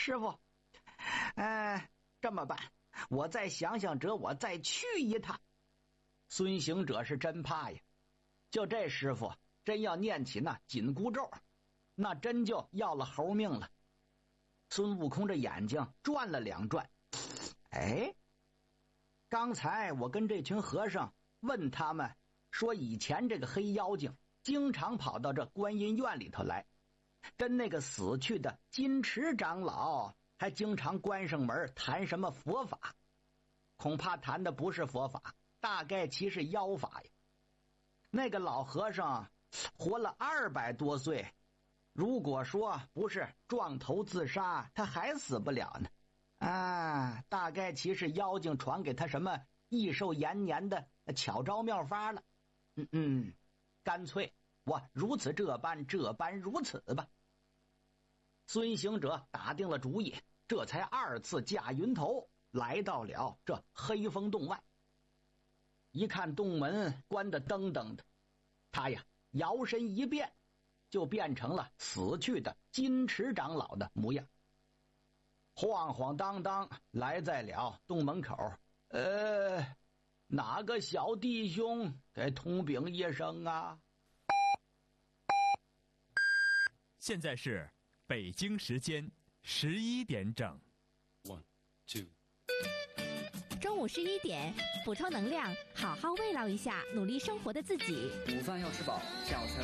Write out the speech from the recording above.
师傅，这么办？我再想想辙，我再去一趟。孙行者是真怕呀，就这师傅真要念起那紧箍咒，那真就要了猴命了。孙悟空这眼睛转了两转，刚才我跟这群和尚问他们说，以前这个黑妖精经常跑到这观音院里头来，跟那个死去的金池长老还经常关上门谈什么佛法，恐怕谈的不是佛法，大概其是妖法呀。那个老和尚活了200多岁，如果说不是撞头自杀，他还死不了呢。大概其是妖精传给他什么益寿延年的巧招妙法了。干脆我如此这般如此吧。孙行者打定了主意，这才2次驾云头来到了这黑风洞外。一看洞门关得登登的，他呀摇身一变，就变成了死去的金池长老的模样，晃晃荡荡来在了洞门口。哪个小弟兄给通禀一声啊？ 现在是北京时间11点整。 1, 2。 中午11点，补充能量，好好慰劳一下努力生活的自己。 午饭要吃饱，下午才